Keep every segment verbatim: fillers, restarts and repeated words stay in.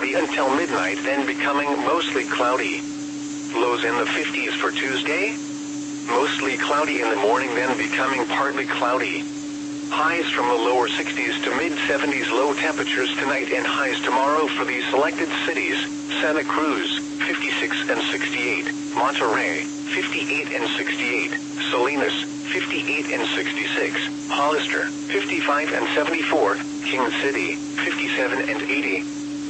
cloudy until midnight, then becoming mostly cloudy. Lows in the fifties for Tuesday. Mostly cloudy in the morning, then becoming partly cloudy. Highs from the lower sixties to mid-seventies. Low temperatures tonight and highs tomorrow for these selected cities: Santa Cruz, fifty-six and sixty-eight, Monterey, fifty-eight and sixty-eight, Salinas, fifty-eight and sixty-six, Hollister, fifty-five and seventy-four, King City, fifty-seven and eighty.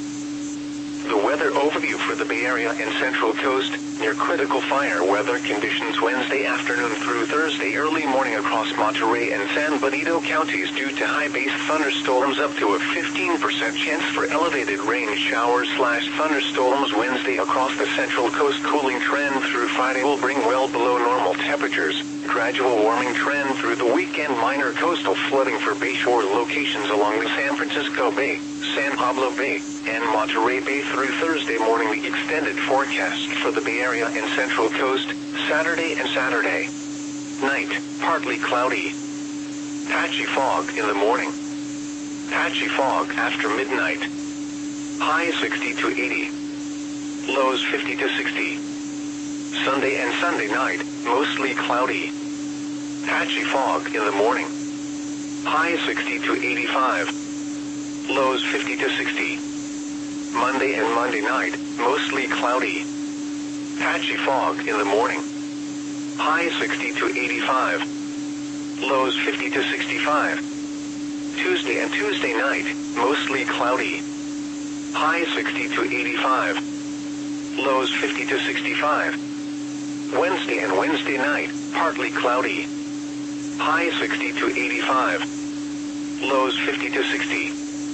The weather overview for the Bay Area and Central Coast: near critical fire weather conditions Wednesday afternoon through Thursday early morning across Monterey and San Benito counties due to high-base thunderstorms. Up to a fifteen percent chance for elevated rain showers slash thunderstorms Wednesday across the Central Coast. Cooling trend through Friday will bring well below normal temperatures. Gradual warming trend through the weekend. Minor coastal flooding for bayshore locations along the San Francisco Bay, San Pablo Bay, and Monterey Bay through Thursday morning. The extended forecast for the Bay Area and Central Coast: Saturday and Saturday night, partly cloudy. Patchy fog in the morning. Patchy fog after midnight. High sixty to eighty. Lows fifty to sixty. Sunday and Sunday night, mostly cloudy. Patchy fog in the morning. High sixty to eighty-five. Lows fifty to sixty. Monday and Monday night, mostly cloudy. Patchy fog in the morning. High sixty to eighty-five. Lows fifty to sixty-five. Tuesday and Tuesday night, mostly cloudy. High sixty to eighty-five. Lows fifty to sixty-five. Wednesday and Wednesday night, partly cloudy. High sixty to eighty-five. Lows fifty to sixty.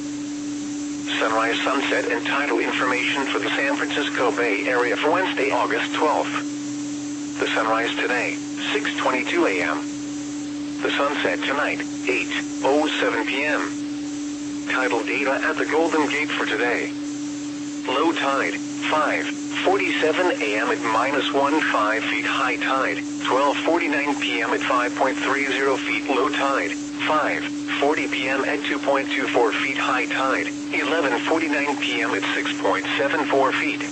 Sunrise, sunset, and tidal information for the San Francisco Bay Area for Wednesday, August twelfth. The sunrise today, six twenty-two a m The sunset tonight, eight oh seven p m Tidal data at the Golden Gate for today. Low tide, five forty-seven a m at minus one point five feet. High tide, twelve forty-nine p m at five point three zero feet. Low tide, five forty p m at two point two four feet. High tide, eleven forty-nine p m at six point seven four feet.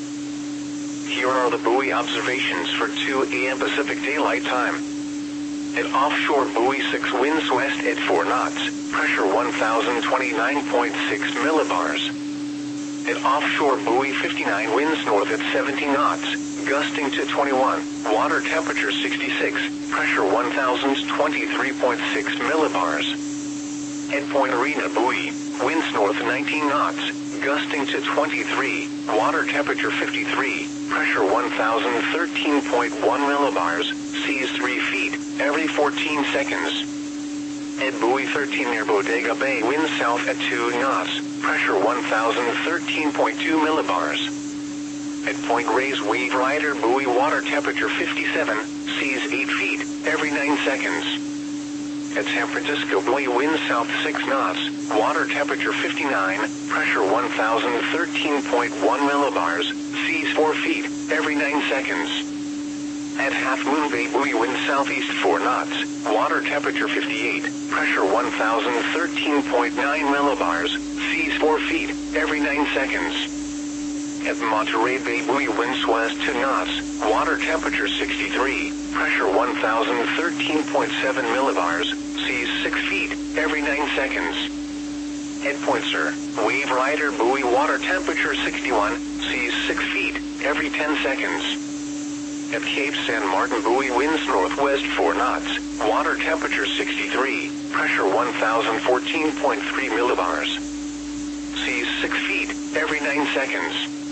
Here are the buoy observations for two a m Pacific Daylight Time. At offshore buoy six, winds west at four knots, pressure one thousand twenty-nine point six millibars. At offshore buoy fifty-nine, winds north at seventeen knots, gusting to twenty-one, water temperature sixty-six, pressure one thousand twenty-three point six millibars. At Point Arena buoy, winds north nineteen knots, gusting to twenty-three, water temperature fifty-three, pressure one thousand thirteen point one millibars, seas three feet, every fourteen seconds. At buoy thirteen near Bodega Bay, winds south at two knots, pressure one thousand thirteen point two millibars. At Point Reyes Wave Rider buoy, water temperature fifty-seven, seas eight feet, every nine seconds. At San Francisco buoy, winds south six knots, water temperature fifty-nine, pressure one thousand thirteen point one millibars, seas four feet, every nine seconds. At Half Moon Bay buoy, wind southeast four knots, water temperature fifty-eight, pressure one thousand thirteen point nine millibars, seas four feet, every nine seconds. At Monterey Bay buoy, winds west two knots, water temperature sixty-three, pressure one thousand thirteen point seven millibars, seas six feet, every nine seconds. At Point Sur, Wave Rider buoy, water temperature sixty-one, seas six feet, every ten seconds. At Cape San Martin buoy, winds northwest four knots, water temperature sixty-three, pressure one thousand fourteen point three millibars. Seas six feet, every nine seconds.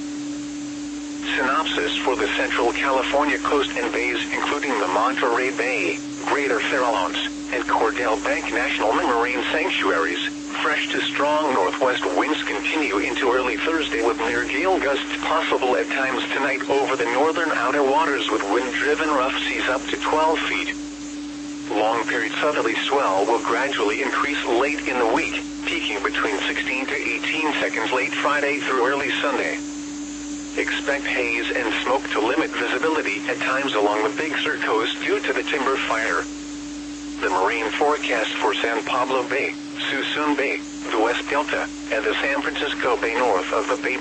Synopsis for the Central California coast and bays, including the Monterey Bay, Greater Farallones, and Cordell Bank National Marine Sanctuaries. Fresh to strong northwest winds continue into early Thursday with near gale gusts possible at times tonight over the northern outer waters, with wind-driven rough seas up to twelve feet. Long-period southerly swell will gradually increase late in the week, peaking between sixteen to eighteen seconds late Friday through early Sunday. Expect haze and smoke to limit visibility at times along the Big Sur coast due to the timber fire. The marine forecast for San Pablo Bay, Suisun Bay, the West Delta, and the San Francisco Bay north of the Bay